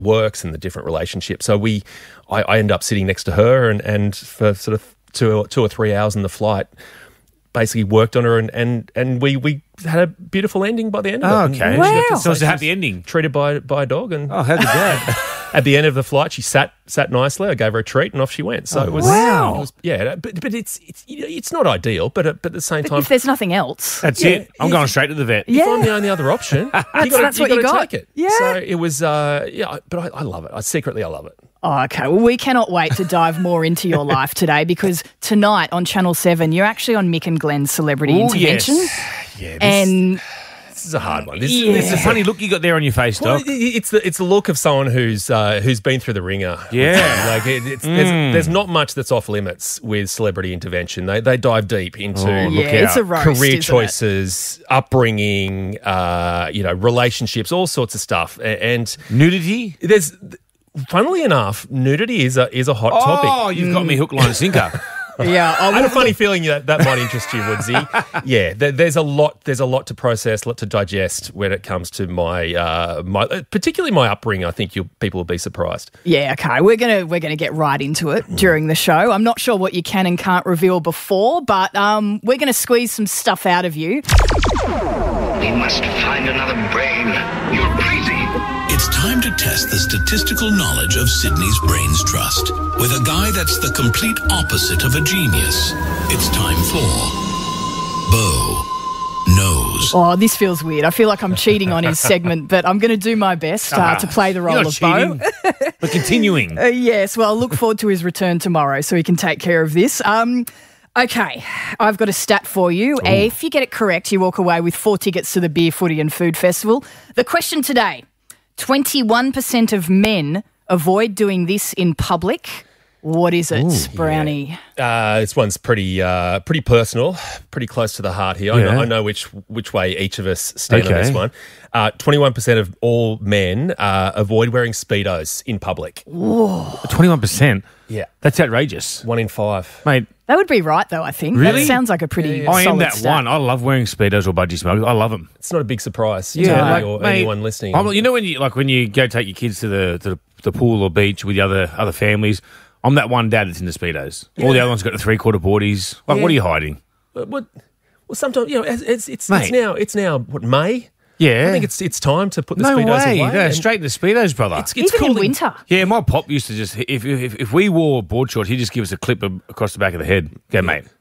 works and the different relationships. So I end up sitting next to her and for sort of two or 3 hours in the flight, basically worked on her and we had a beautiful ending by the end of it. Oh, okay. Wow. So it's a happy ending. Treated by a dog, and Oh, how did that? at the end of the flight, she sat nicely. I gave her a treat, and off she went. So it was, wow. it was but it's not ideal. But at the same time, If there's nothing else. That's Yeah, it. I'm if- going straight to the vet. Yeah. if I'm the only other option, That's what you got. take it. Yeah. So it was, but I love it. I love it. Oh, okay. Well, we cannot wait to dive more into your life today because tonight on Channel 7, you're actually on Mick and Glenn's Celebrity Ooh, Intervention. yes. Yeah, And this is a hard one. This, Yeah. It's a funny look you got there on your face, Well, Doc. it's the look of someone who's been through the ringer. Yeah. like there's not much that's off limits with celebrity intervention. They dive deep into yeah, it's a roast, career isn't choices, upbringing, relationships, all sorts of stuff. And Nudity? there's, funnily enough, nudity is a hot topic. Oh, you've got me hook, line, and sinker. yeah, I had a funny feeling that might interest you, Woodsy. Yeah, there's a lot to process, a lot to digest when it comes to my particularly my upbringing. I think people will be surprised. Yeah, okay. We're gonna get right into it during the show. I'm not sure what you can and can't reveal before, but we're gonna squeeze some stuff out of you. We must find another brain. You're crazy. It's time to test the statistical knowledge of Sydney's Brains Trust with a guy that's the complete opposite of a genius. It's time for Bo Knows. Oh, this feels weird. I feel like I'm cheating on his segment, but I'm going to do my best to play the role You're of not Bo. cheating. We're continuing. Yes, well, I look forward to his return tomorrow so he can take care of this. Okay, I've got a stat for you. If you get it correct, you walk away with 4 tickets to the Beer, Footy and Food Festival. The question today, 21% of men avoid doing this in public. What is it, Brownie? This one's pretty personal, pretty close to the heart here. Yeah. I know which way each of us stand on Okay. this one. 21% of all men avoid wearing Speedos in public. 21%? Yeah. That's outrageous. 1 in 5. Mate, That would be right, though, I think. Really? That sounds like a pretty I am solid that stat. one. I love wearing Speedos or budgie smokers. I love them. It's not a big surprise Yeah, to like, me or mate, anyone listening. You know when you go take your kids to the pool or beach with the other families, I'm that one dad that's in the Speedos. All the other ones got the 3/4 boardies. Like, Yeah. what are you hiding? Well, sometimes it's Mate. now what, May? Yeah. I think it's time to put the no Speedos way. away. No, and straight in the Speedos, brother. It's Even cool in winter. Yeah, my pop used to just if we wore board shorts, he'd just give us a clip across the back of the head. Go, mate.